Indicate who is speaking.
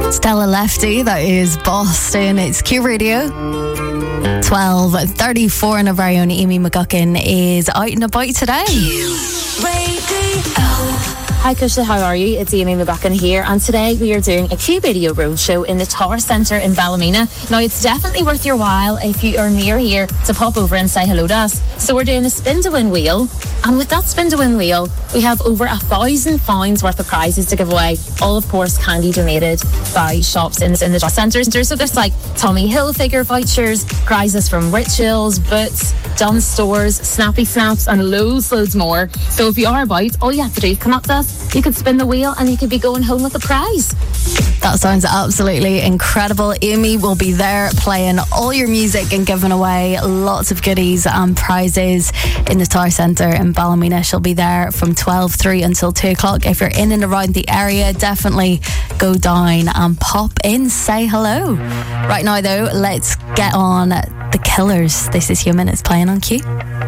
Speaker 1: Stella Lefty, that is Boston. It's Q Radio. 12:34 and our very own Amy McGuckin is out and about today.
Speaker 2: Hi Kusha, how are you? It's Amy McGuckin here, and today we are doing a Q Radio Roadshow in the Tower Centre in Ballymena. Now it's definitely worth your while if you are near here to pop over and say hello to us. So we're doing a spin to win wheel, and with that spin to win wheel we have over £1,000 worth of prizes to give away, all of course candy donated by shops in the Tower Centre. So there's like Tommy Hilfiger vouchers, prizes from Rituals, Boots, Dunn Stores, Snappy Snaps and loads more. So if you are about, all you have to do is come up to us, you could spin the wheel and you could be going home with a prize.
Speaker 1: That sounds absolutely incredible. Amy will be there playing all your music and giving away lots of goodies and prizes in the Tower Centre in Ballymena. She'll be there from 12:03 until 2 o'clock. If you're in and around the area, definitely go down and pop in, say hello. Right now though, let's get on The Killers. This is Human. It's playing on Q.